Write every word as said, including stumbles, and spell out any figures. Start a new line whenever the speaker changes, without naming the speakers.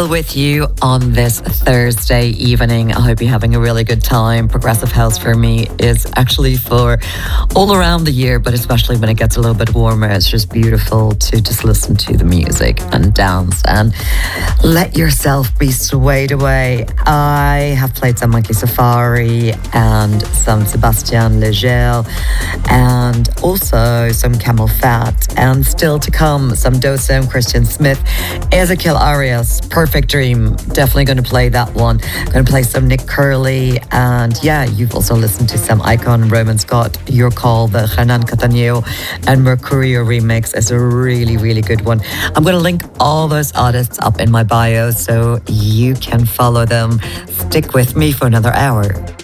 With you on this Thursday evening. I hope you're having a really good time. Progressive house for me is actually for all around the year, but especially when it gets a little bit warmer. It's just beautiful to just listen to the music and dance and let yourself be swayed away. I have played some Monkey Safari and some Sébastien Léger and also some Camel Fat, and still to come some Dosa and Christian Smith, Ezekiel Arias, Perfect Dream, definitely going to play that one. Going to play some Nick Curley, and yeah, you've also listened to some Icon, Roman Scott, Your Call, the Hernan Cattaneo and Mercurio remix is a really, really good one. I'm going to link all those artists up in my bio so you can follow them. Stick with me for another hour.